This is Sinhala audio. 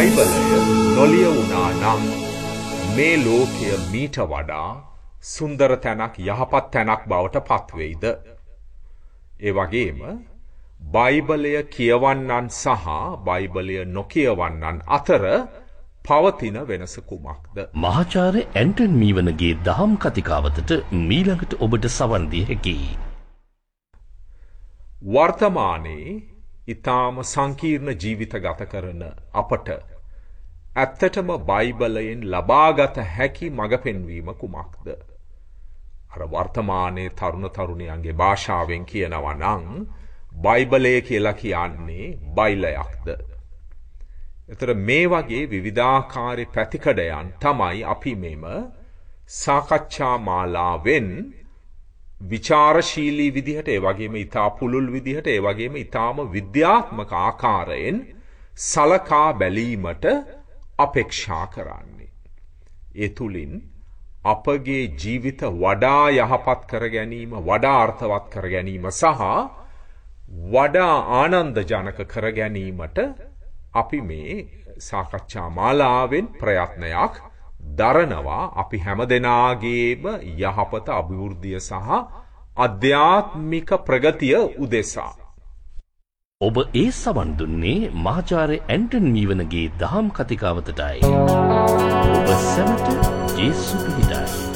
බයිබලය නොලියවුණා නම් මේ ලෝකය මීට වඩා සුන්දර තැනක් යහපත් තැනක් බවට පත්වෙයිද? ඒ වගේම බයිබලය කියවන්නන් සහ බයිබලය නොකියවන්නන් අතර පවතින වෙනස කුමක්ද? මහාචාර්ය ඇන්ටන් මීවනගේ දහම් කතිකාවතට මීළඟට ඔබට සවන් දිය හැකියි. වර්තමානයේ ඊටාම සංකීර්ණ ජීවිත ගත කරන අපට ඇත්තටම බයිබලයෙන් ලබාගත හැකි මඟ පෙන්වීම කුමක්ද? අර වර්තමානයේ තරුණ තරුණියන්ගේ භාෂාවෙන් කියනවා නම් බයිබලය කියලා කියන්නේ බයිලයක්ද? එතකොට මේ වගේ විවිධාකාරී පැතිකඩයන් තමයි අපි මෙම සාකච්ඡා මාලාවෙන් විචාරශීලී විදිහට, ඒ වගේම ඊටා පුළුල් විදිහට, ඒ වගේම ඊටාම විද්‍යාත්මක ආකාරයෙන් සලකා බැලීමට අපේක්ෂා කරන්නේ. ඒ තුලින් අපගේ ජීවිත වඩා යහපත් කර ගැනීම, වඩා අර්ථවත් කර ගැනීම සහ වඩා ආනන්දජනක කර ගැනීමට අපි මේ සාකච්ඡා මාලාවෙන් ප්‍රයත්නයක් දරනවා. අපි හැමදෙනාගේම යහපත, අභිවෘද්ධිය සහ අධ්‍යාත්මික ප්‍රගතිය උදෙසා. ඔබ ඒ සවන් දුන්නේ මහාචාර්ය ඇන්ටන් මීවනගේ දහම් කතිකාවතටයි. ඔබ සැමට ජේසු පිහිටයි.